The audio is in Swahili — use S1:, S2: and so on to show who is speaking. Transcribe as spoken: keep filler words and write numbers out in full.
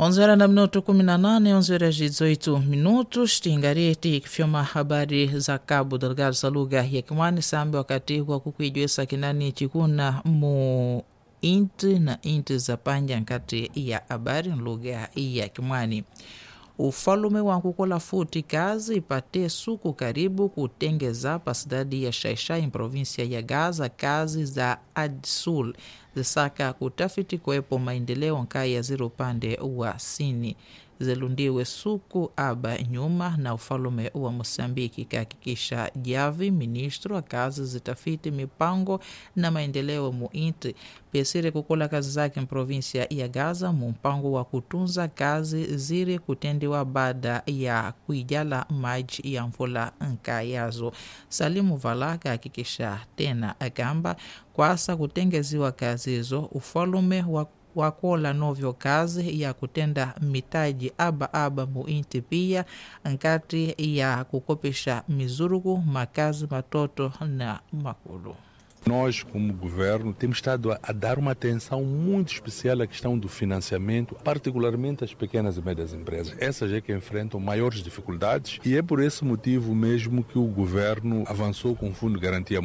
S1: onze horas na minuto kumi na nane, onze horas e dezoito minutos. Tingareti ikifyoma habari za Cabo Delgado za lugha ya Kimwani sambi wakati wa kukuijwesa kinani chikuna mu inti na inti za panja nkati ya habari lugha ya Kimwani. Ufalume wa kukola futi kazi ipate suku karibu kutengeza pasidadi ya Shaishai provinsia ya Gaza kazi za Adsul zisaka kutafiti kwepo maendeleo nkaya ziro upande wa sini zelundiwe suku aba nyuma na ufalume wa Mosambiki kakikisha javi ministro wa kazi zitafiti mipango na maendeleo muinti pesire kukola kazi zake provinsia ya Gaza mpango wa kutunza kazi ziri kutendiwa baada ya kuijala maji ya mvula nkayazo. Salimu Valaka hakikisha tena akamba kwasa kutengeziwa kazi hizo ufalume wa wakola novyo kazi ya kutenda mitaji aba aba muinti pia nkati ya kukopesha mizurugu makazi matoto na makulu.
S2: Nós, como governo, temos estado a dar uma atenção muito especial à questão do financiamento, particularmente às pequenas e médias empresas. Essas é que enfrentam maiores dificuldades e é por esse motivo mesmo que o governo avançou com o Fundo de Garantia